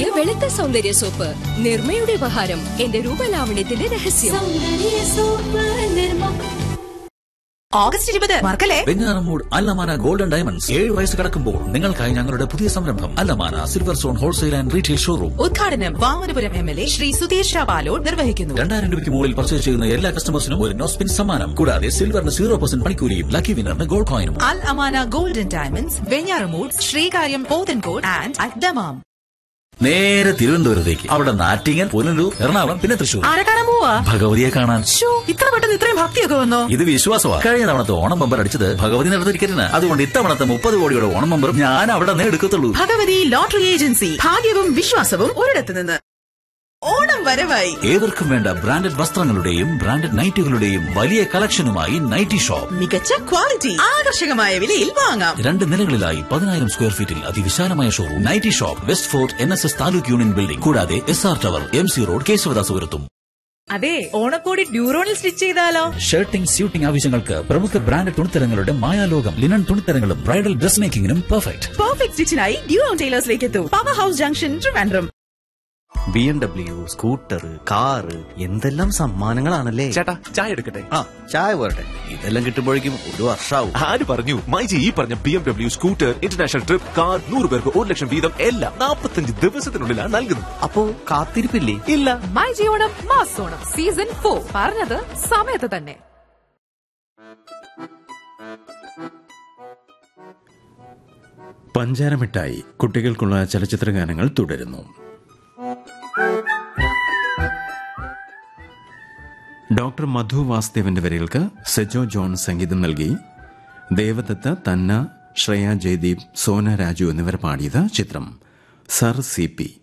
പുതിയ വെളുത്ത സൗന്ദര്യ സോപ്പ് നിർമ്മയുടെ ഉപഹാരം. എന്റെ രൂപലാവണ്യത്തിന്റെ രഹസ്യം. ഓഗസ്റ്റ് 20 മറക്കല്ലേ. വെഞ്ഞാറമൂട് അല്ലമാന ഗോൾഡൻ ഡയമണ്ട്സ് 7 വയസ്സ് കടക്കുമ്പോൾ നിങ്ങൾക്കായി ഞങ്ങളുടെ പുതിയ സംരംഭം അല്ലമാന silver zone wholesale and retail showroom. ഉദ്ഘാടനം വാമനപുരം MLA ശ്രീ സുധീഷ് പാലോട് നിർവഹിക്കുന്നു. 2000 രൂപയ്ക്ക് മുകളിൽ പർച്ചേസ് ചെയ്യുന്ന എല്ലാ കസ്റ്റമേഴ്സിനും ഒരു നോസ്പിൻ സമ്മാനം. കൂടാതെ സിൽവറിന് 0% പണിക്കൂലിയും lucky വിന്നറിന് gold കോയിനും. Al Amana golden diamonds, Venjaramoodu, Sreekaryam, Pothencode and അദ്ദമാം. നേരെ തിരുവനന്തപുരത്തേക്ക്. അവിടെ നാറ്റിങ്ങൽ, പുനലൂർ, എറണാകുളം, പിന്നെ തൃശൂർ. ആരെ കാണാൻ പോവാ? ഭഗവതിയെ കാണാൻ. ഇത്ര പെട്ടെന്ന് ഇത്രയും ഭക്തിയൊക്കെ വന്നോ? ഇത് വിശ്വാസമാണ്. കഴിഞ്ഞ തവണത്തെ ഓണം ബമ്പർ അടിച്ചത് ഭഗവതി നടന്ന ടിക്കറ്റിന്. അതുകൊണ്ട് ഇത്തവണത്തെ 30 കോടിയുടെ ഓണം ബമ്പറും ഞാൻ അവിടെ നിന്ന് എടുക്കത്തുള്ളൂ. Bhagavathi lottery agency. ഭാഗ്യവും വിശ്വാസവും ഒരിടത്ത് നിന്ന്. ഓണം വരവായി. ഏവർക്കും വേണ്ട ബ്രാൻഡഡ് വസ്ത്രങ്ങളുടെയും ബ്രാൻഡഡ് നൈറ്റുകളുടെയും വലിയ കളക്ഷനുമായി നൈറ്റി ഷോപ്പ്. മികച്ച ക്വാളിറ്റി, ആകർഷകമായ വിലയിൽ വാങ്ങാം. 2 നിലകളിലായി 10,000 സ്ക്വയർ ഫീറ്റിൽ അതിവിശാലമായ showroom. Nightie shop, west fort NSS taluk union building, കൂടാതെ SR ടവർ, MC റോഡ്, കേശവദാസപുരത്തും. അതെ, ഓണക്കോടി ഡ്യൂറോണിൽ സ്റ്റിച്ച് ചെയ്താലോ? ഷർട്ടിംഗ്, സ്യൂട്ടിംഗ് ആവശ്യങ്ങൾക്ക് പ്രമുഖ brand തുണിത്തരങ്ങളുടെ മായാലോകം. Linen തുണിത്തരങ്ങളും bridal dress മേക്കിംഗിനും perfect സ്റ്റിച്ചിനായി ഡ്യൂറോൺ ടൈലേഴ്സിലേക്ക് എത്തൂ. Power house junction, Trivandrum. BMW, scooter, car, എന്തെല്ലാം സമ്മാനങ്ങളാണല്ലേ. ചേട്ടാ, ചായ എടുക്കട്ടെ? ചായ പോരട്ടെ. ഇതെല്ലാം കിട്ടുമ്പോഴേക്കും 1 വർഷമാവും. ആര് പറഞ്ഞു? മൈജി ഈ പറഞ്ഞ BMW, scooter, international trip, car, 100 പേർക്ക് 1 ലക്ഷം വീതം എല്ലാം 45 ദിവസത്തിനുള്ളിലാണ് നൽകുന്നത്. അപ്പോ കാത്തിരിപ്പില്ലേ? ഇല്ല. മൈജി ഓണം മാസ് ഓണം സീസൺ 4 പറഞ്ഞത് സമയത്ത് തന്നെ. പഞ്ചാരമിഠായി കുട്ടികൾക്കുള്ള ചലച്ചിത്ര ഗാനങ്ങൾ തുടരുന്നു. ഡോക്ടർ മധു വാസുദേവന്റെ വരികൾക്ക് സെജോ ജോൺ സംഗീതം നൽകി. ദേവദത്ത, തന്ന, ശ്രേയ ജയദീപ്, സോന രാജു എന്നിവർ പാടിയത്. ചിത്രം സർ CP.